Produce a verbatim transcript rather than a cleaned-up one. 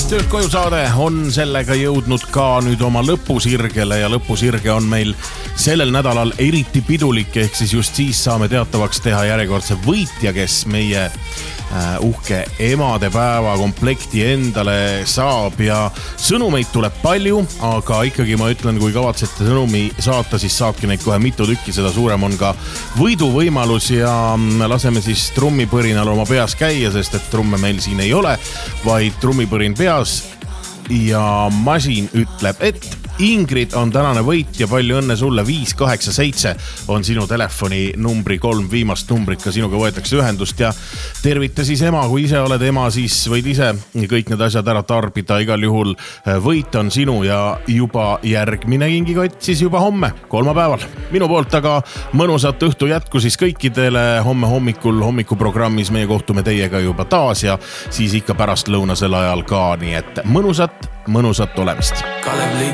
Töölt koju saade on sellega jõudnud ka nüüd oma lõpusirgele ja lõpusirge on meil sellel nädalal eriti pidulik, ehk siis just siis saame teatavaks teha järjekordse võitja, kes meie äh, uhke emadepäeva komplekti endale saab ja sõnumeid tuleb palju, aga ikkagi ma ütlen, kui kavatsete sõnumi saata, siis saatke neid kohe mitu tükki, seda suurem on ka võiduvõimalus ja laseme siis trummipõrinal oma peas käia, sest et trumme meil siin ei ole, vaid trummipõrin peas ja masin ütleb, et Ingrid on tänane võitja, palju õnne sulle, viis kaheksa seitse on sinu telefoni numbri kolm viimast numbrit, ka sinuga võetakse ühendust ja tervita siis ema, kui ise oled ema, siis võid ise kõik need asjad ära tarbida, igal juhul võit on sinu ja juba järgmine kingikott siis juba homme, kolmapäeval. Minu poolt aga mõnusat õhtu jätku siis kõikidele, homme hommikul hommikuprogrammis meie kohtume teiega juba taas ja siis ikka pärast lõunasel ajal ka, nii et mõnusat, mõnusat olemist.